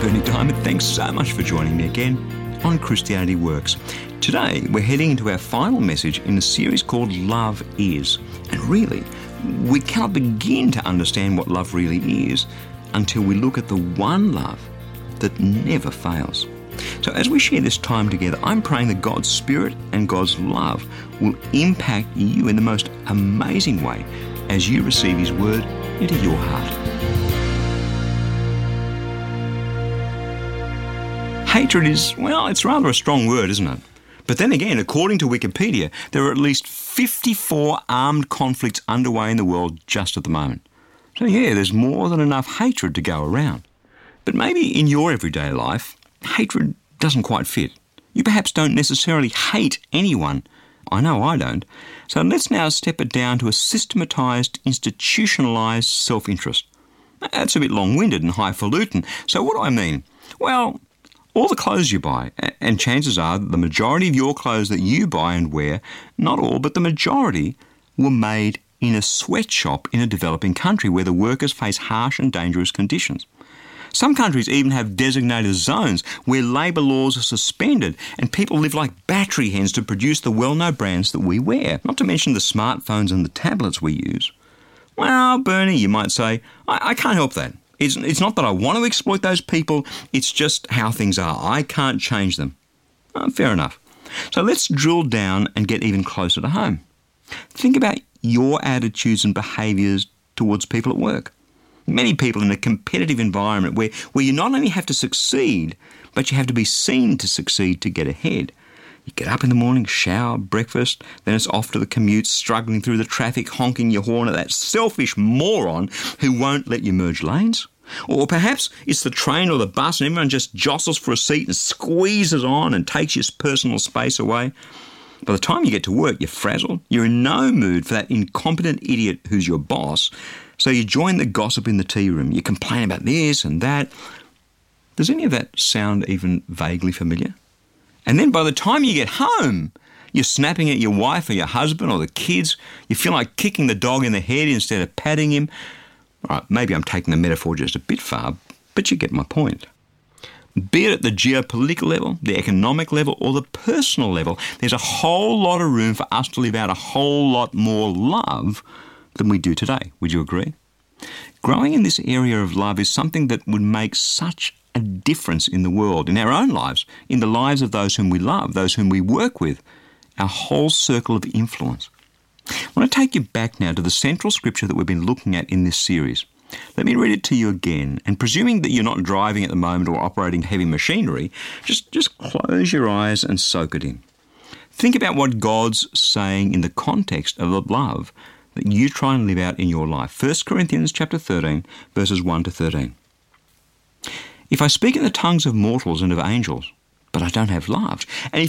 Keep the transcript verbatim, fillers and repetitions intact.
Bernie Diamond. Thanks so much for joining me again on Christianity Works. Today, we're heading into our final message in a series called Love Is. And really, we cannot begin to understand what love really is until we look at the one love that never fails. So as we share this time together, I'm praying that God's Spirit and God's love will impact you in the most amazing way as you receive His Word into your heart. Hatred is, well, it's rather a strong word, isn't it? But then again, according to Wikipedia, there are at least fifty-four armed conflicts underway in the world just at the moment. So yeah, there's more than enough hatred to go around. But maybe in your everyday life, hatred doesn't quite fit. You perhaps don't necessarily hate anyone. I know I don't. So let's now step it down to a systematised, institutionalised self-interest. That's a bit long-winded and highfalutin. So what do I mean? Well, all the clothes you buy, and chances are that the majority of your clothes that you buy and wear, not all, but the majority, were made in a sweatshop in a developing country where the workers face harsh and dangerous conditions. Some countries even have designated zones where labour laws are suspended and people live like battery hens to produce the well-known brands that we wear, not to mention the smartphones and the tablets we use. Well, Bernie, you might say, I, I can't help that. It's, it's not that I want to exploit those people, it's just how things are. I can't change them. Oh, fair enough. So let's drill down and get even closer to home. Think about your attitudes and behaviours towards people at work. Many people in a competitive environment where, where you not only have to succeed, but you have to be seen to succeed to get ahead. You get up in the morning, shower, breakfast, then it's off to the commute, struggling through the traffic, honking your horn at that selfish moron who won't let you merge lanes. Or perhaps it's the train or the bus and everyone just jostles for a seat and squeezes on and takes your personal space away. By the time you get to work, you're frazzled. You're in no mood for that incompetent idiot who's your boss. So you join the gossip in the tea room. You complain about this and that. Does any of that sound even vaguely familiar? And then by the time you get home, you're snapping at your wife or your husband or the kids. You feel like kicking the dog in the head instead of patting him. All right, maybe I'm taking the metaphor just a bit far, but you get my point. Be it at the geopolitical level, the economic level, or the personal level, there's a whole lot of room for us to live out a whole lot more love than we do today. Would you agree? Growing in this area of love is something that would make such a difference in the world, in our own lives, in the lives of those whom we love, those whom we work with, our whole circle of influence. I want to take you back now to the central scripture that we've been looking at in this series. Let me read it to you again, and presuming that you're not driving at the moment or operating heavy machinery, just, just close your eyes and soak it in. Think about what God's saying in the context of the love that you try and live out in your life. First Corinthians chapter thirteen, verses one to thirteen. If I speak in the tongues of mortals and of angels, but I don't have love, and if